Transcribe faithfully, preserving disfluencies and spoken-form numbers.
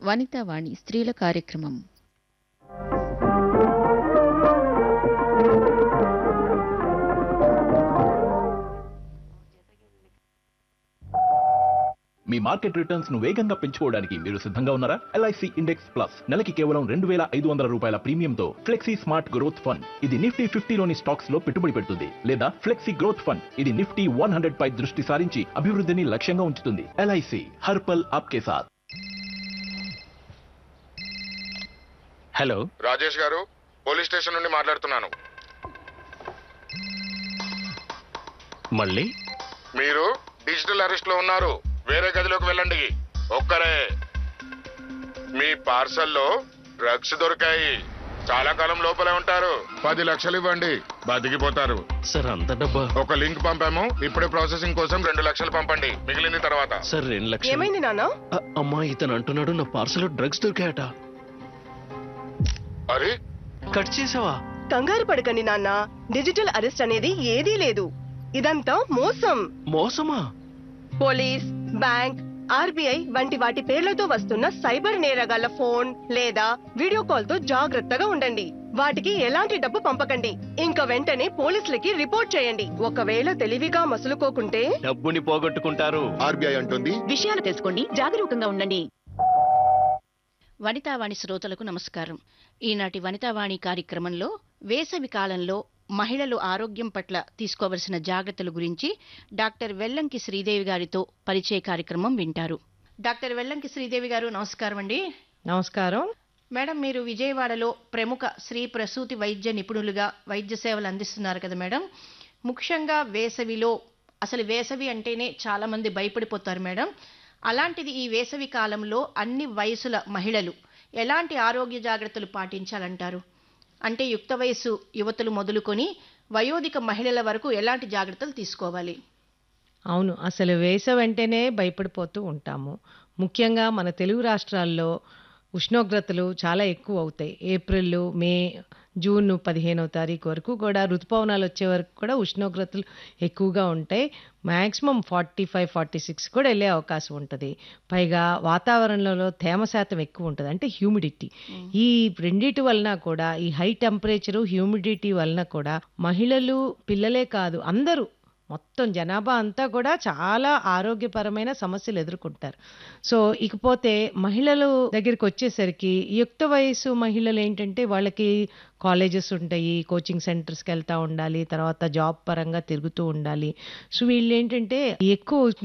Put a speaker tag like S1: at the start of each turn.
S1: వనితావాణి స్త్రీల కార్యక్రమం.
S2: మీ market returns ను వేగంగా పెంచుకోవడానికి మీరు సిద్ధంగా ఉన్నారా? ఎల్ఐసి ఇండెక్స్ ప్లస్ నెలకి కేవలం రెండు వేల ఐదు వందల రూపాయల ప్రీమియంతో ఫ్లెక్సీ స్మార్ట్ గ్రోత్ ఫండ్. ఇది నిఫ్టీ ఫిఫ్టీలోని స్టాక్స్ లో పెట్టుబడి పెడుతుంది. లేదా ఫ్లెక్సీ గ్రోత్ ఫండ్, ఇది నిఫ్టీ వన్ హండ్రెడ్ పై దృష్టి సారించి అభివృద్ధిని లక్ష్యంగా ఉంచుతుంది. ఎల్ఐసి హర్పల్ ఆప్కే సాథ్.
S3: హలో
S4: రాజేష్ గారు, పోలీస్ స్టేషన్ నుండి మాట్లాడుతున్నాను.
S3: మళ్ళీ
S4: మీరు డిజిటల్ అరెస్ట్ లో ఉన్నారు. వేరే గదిలోకి వెళ్ళండి. ఒక్కరే. మీ పార్సల్లో డ్రగ్స్ దొరికాయి. చాలా కాలం లోపలే ఉంటారు. పది లక్షలు ఇవ్వండి, బతికిపోతారు.
S3: సార్ అంత డబ్బా?
S4: ఒక లింక్ పంపాము, ఇప్పుడే ప్రాసెసింగ్ కోసం రెండు లక్షలు పంపండి, మిగిలింది తర్వాత.
S3: సార్ రెండు లక్షలు.
S5: ఏమైంది నాన్న?
S3: అ- అమ్మా ఇతను అంటున్నాడు నా పార్సల్ డ్రగ్స్ దొరికాయట.
S4: అరే,
S3: కట్ చేసావా?
S5: కంగారు పడకండి నాన్న, డిజిటల్ అరెస్ట్ అనేది ఏదీ లేదు. ఇదంతా మోసం.
S3: మోసమా?
S5: పోలీస్, బ్యాంక్, ఆర్బీఐ వంటి వాటి పేర్లతో వస్తున్న సైబర్ నేరగాళ్ల ఫోన్ లేదా వీడియో కాల్ తో జాగ్రత్తగా ఉండండి. వాటికి ఎలాంటి డబ్బు పంపకండి. ఇంకా వెంటనే పోలీసులకి రిపోర్ట్ చేయండి. ఒకవేళ తెలివిగా మసులుకోకుంటే
S3: డబ్బుని పోగొట్టుకుంటారు.
S4: ఆర్బీఐ అంటుంది.
S6: విషయాలు తెలుసుకోండి, జాగరూకంగా ఉండండి.
S1: వనితావాణి శ్రోతలకు నమస్కారం. ఈనాటి వనితావాణి కార్యక్రమంలో వేసవి కాలంలో మహిళలు ఆరోగ్యం పట్ల తీసుకోవలసిన జాగ్రత్తల గురించి డాక్టర్ వెల్లంకి శ్రీదేవి గారితో పరిచయ కార్యక్రమం వింటారు. డాక్టర్ వెల్లంకి శ్రీదేవి గారు, నమస్కారం అండి.
S7: నమస్కారం
S1: మేడం, మీరు విజయవాడలో ప్రముఖ స్త్రీ ప్రసూతి వైద్య నిపుణులుగా వైద్య సేవలు అందిస్తున్నారు కదా మేడం. ముఖ్యంగా వేసవిలో, అసలు వేసవి అంటేనే చాలా మంది భయపడిపోతారు మేడం. అలాంటిది ఈ వేసవి కాలంలో అన్ని వయసుల మహిళలు ఎలాంటి ఆరోగ్య జాగ్రత్తలు పాటించాలంటారు? అంటే యుక్త వయసు యువతులు మొదలుకొని వయోధిక మహిళల వరకు ఎలాంటి జాగ్రత్తలు తీసుకోవాలి?
S7: అవును, అసలు వేసవి అంటేనే భయపడిపోతూ ఉంటాము. ముఖ్యంగా మన తెలుగు రాష్ట్రాల్లో ఉష్ణోగ్రతలు చాలా ఎక్కువ అవుతాయి. ఏప్రిల్, మే, జూన్ పదిహేనవ తారీఖు వరకు కూడా ఋతుపవనాలు వచ్చే వరకు కూడా ఉష్ణోగ్రతలు ఎక్కువగా ఉంటాయి. Maximum forty five forty six కూడా వెళ్ళే అవకాశం ఉంటుంది. పైగా వాతావరణంలో తేమ శాతం ఎక్కువ ఉంటుంది, అంటే హ్యూమిడిటీ. ఈ రెండిటి వలన కూడా, ఈ హై టెంపరేచరు హ్యూమిడిటీ వలన కూడా మహిళలు, పిల్లలే కాదు అందరూ, మొత్తం జనాభా అంతా కూడా చాలా ఆరోగ్యపరమైన సమస్యలు ఎదుర్కొంటారు. సో ఇకపోతే మహిళలు దగ్గరికి వచ్చేసరికి యుక్త వయసు మహిళలు ఏంటంటే వాళ్ళకి కాలేజెస్ ఉంటాయి, కోచింగ్ సెంటర్స్కి వెళ్తూ ఉండాలి, తర్వాత జాబ్ పరంగా తిరుగుతూ ఉండాలి. సో వీళ్ళు ఏంటంటే ఎక్కువ